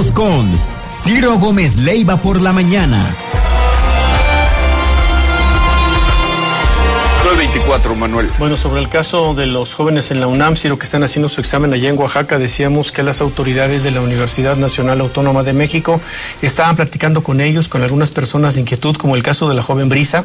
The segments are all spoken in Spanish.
Regresamos con Ciro Gómez Leiva por la mañana. 9:24, Manuel. Bueno, sobre el caso de los jóvenes en la UNAM, Ciro, que están haciendo su examen allá en Oaxaca, decíamos que las autoridades de la Universidad Nacional Autónoma de México estaban platicando con ellos, con algunas personas de inquietud, como el caso de la joven Brisa,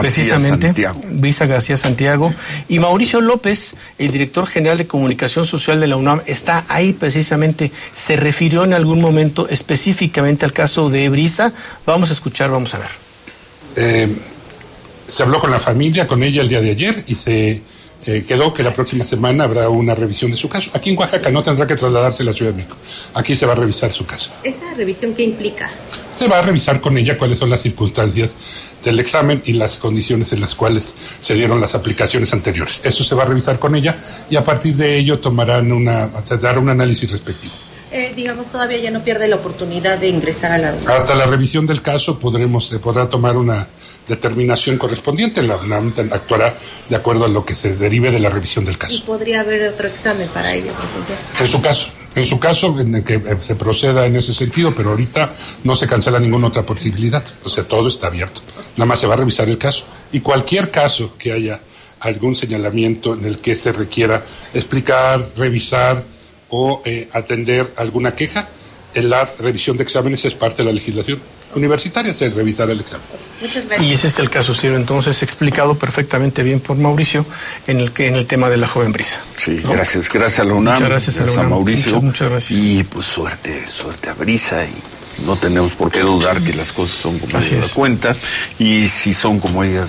Brisa García Santiago, y Mauricio López, el director general de Comunicación Social de la UNAM, está ahí precisamente. Se refirió en algún momento específicamente al caso de Brisa. Vamos a escuchar, vamos a ver. Se habló con la familia, con ella el día de ayer, y se quedó que la próxima semana habrá una revisión de su caso. Aquí en Oaxaca no tendrá que trasladarse a la Ciudad de México. Aquí se va a revisar su caso. ¿Esa revisión qué implica? Se va a revisar con ella cuáles son las circunstancias del examen y las condiciones en las cuales se dieron las aplicaciones anteriores. Eso se va a revisar con ella y a partir de ello darán un análisis respectivo. Digamos, todavía ya no pierde la oportunidad de ingresar a la UNAM. Hasta la revisión del caso se podrá tomar una determinación correspondiente. La UNAM actuará de acuerdo a lo que se derive de la revisión del caso. ¿Y podría haber otro examen para ella presencial? En su caso, en el que se proceda en ese sentido, pero ahorita no se cancela ninguna otra posibilidad. O sea, todo está abierto. Nada más se va a revisar el caso. Y cualquier caso que haya algún señalamiento en el que se requiera explicar, revisar o atender alguna queja, la revisión de exámenes es parte de la legislación universitaria, se revisará el examen. Muchas gracias. Y ese es el caso, Ciro, entonces explicado perfectamente bien por Mauricio en el tema de la joven Brisa. Sí, ¿no? Gracias a la UNAM, muchas gracias a la UNAM. Mauricio. Muchas gracias. Y pues suerte a Brisa, y no tenemos por qué dudar que las cosas son como ella lo cuenta, y si son como ella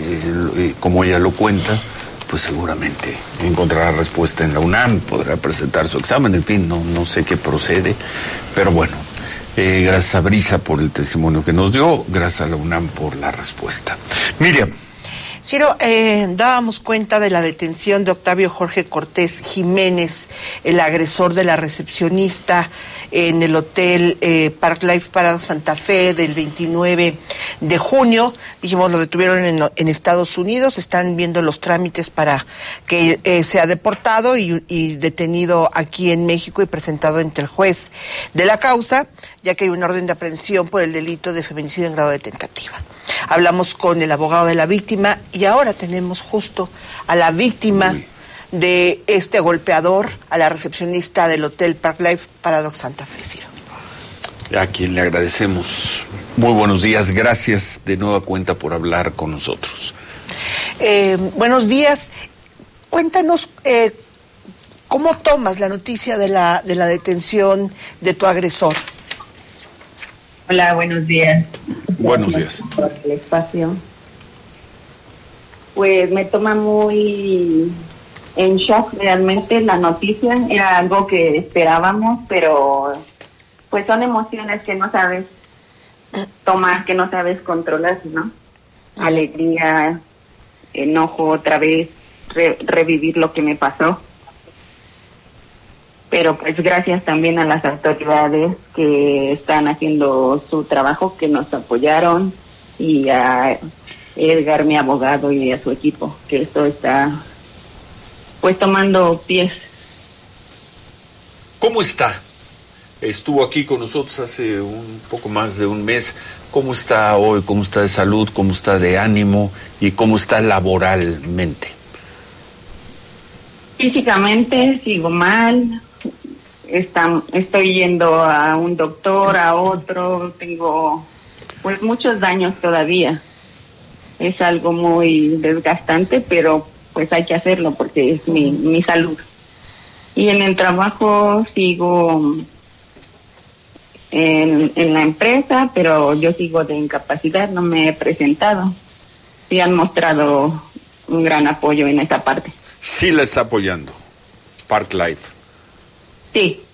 lo cuenta, pues seguramente encontrará respuesta en la UNAM, podrá presentar su examen, en fin, no sé qué procede, pero bueno, gracias a Brisa por el testimonio que nos dio, gracias a la UNAM por la respuesta. Miriam. Ciro, dábamos cuenta de la detención de Octavio Jorge Cortés Jiménez, el agresor de la recepcionista en el hotel Park Life Paradox Santa Fe del 29 de junio. Dijimos, lo detuvieron en Estados Unidos, están viendo los trámites para que sea deportado y detenido aquí en México y presentado ante el juez de la causa, ya que hay una orden de aprehensión por el delito de feminicidio en grado de tentativa. Hablamos con el abogado de la víctima y ahora tenemos justo a la víctima de este golpeador, a la recepcionista del Hotel Park Life Paradox Santa Fe, Ciro. A quien le agradecemos. Muy buenos días, gracias de nueva cuenta por hablar con nosotros. Buenos días. Cuéntanos cómo tomas la noticia de la detención de tu agresor. Hola, buenos días. Buenos días. Por el espacio. Pues me toma muy en shock realmente la noticia. Era algo que esperábamos, pero pues son emociones que no sabes tomar, que no sabes controlar, ¿no? Alegría, enojo otra vez, revivir lo que me pasó. Pero pues gracias también a las autoridades que están haciendo su trabajo, que nos apoyaron, y a Edgar, mi abogado, y a su equipo, que esto está pues tomando pies. ¿Cómo está? Estuvo aquí con nosotros hace un poco más de un mes. ¿Cómo está hoy? ¿Cómo está de salud? ¿Cómo está de ánimo? ¿Y cómo está laboralmente? Físicamente sigo mal. Estoy yendo a un doctor, a otro, tengo pues muchos daños todavía. Es algo muy desgastante, pero pues hay que hacerlo porque es mi salud. Y en el trabajo sigo en la empresa, pero yo sigo de incapacidad, no me he presentado. Sí han mostrado un gran apoyo en esa parte. Sí la está apoyando Park Life. Sí,